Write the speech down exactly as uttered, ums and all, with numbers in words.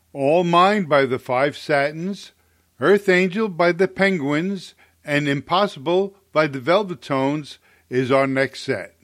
All Mine by the Five Satins, Earth Angel by the Penguins, and Impossible by the Velvetones is our next set.